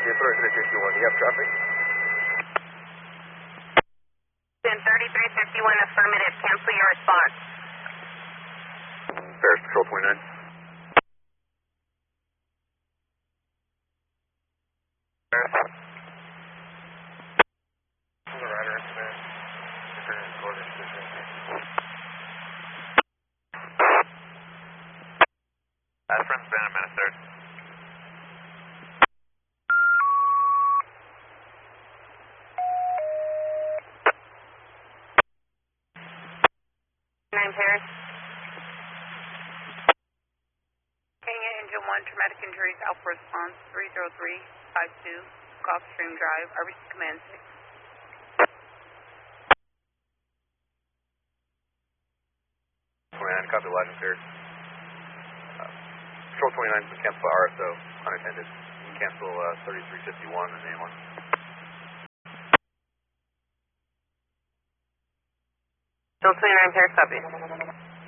Yeah, 3351, you have traffic? 3351, affirmative. Cancel your response. Paris Patrol 29. Paris. Pull the rider into there. Different coordinate position. Asprin's been administered. Paris. Kenya Engine 1, traumatic injuries, Alpha response 30352, Gulfstream Drive, RBC Command 6. 29, copy Legend here. Patrol 29 can cancel RSO, unattended. You can cancel 3351 and A1. Patrol 29, Paris, copy.